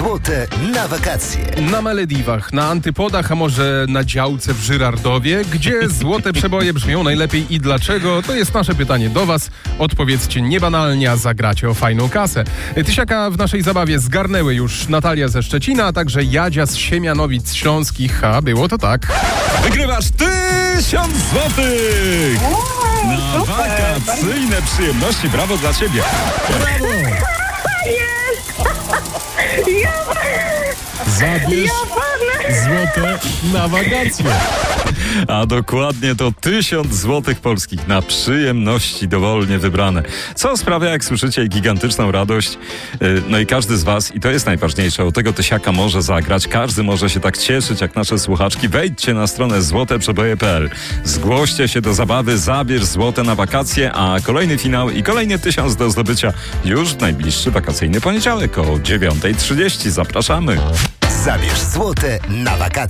złote na wakacje. Na Malediwach, na Antypodach, a może na działce w Żyrardowie? Gdzie złote przeboje brzmią najlepiej i dlaczego? To jest nasze pytanie do was. Odpowiedzcie niebanalnie, a zagracie o fajną kasę. Tysiaka w naszej zabawie zgarnęły już Natalia ze Szczecina, a także Jadzia z Siemianowic Śląskich. A było to tak. Wygrywasz 1000 złotych na wakacyjne przyjemności. Brawo dla ciebie. Brawo. Zabierz złote na wakacje. A dokładnie to 1000 złotych polskich na przyjemności dowolnie wybrane. Co sprawia, jak słyszycie, gigantyczną radość. No i każdy z was, i to jest najważniejsze, o tego tysiaka może zagrać. Każdy może się tak cieszyć jak nasze słuchaczki. Wejdźcie na stronę złoteprzeboje.pl. Zgłoście się do zabawy, zabierz złote na wakacje, a kolejny finał i kolejny 1000 do zdobycia już w najbliższy wakacyjny poniedziałek o 9:30. Zapraszamy. Zabierz złote na wakacje.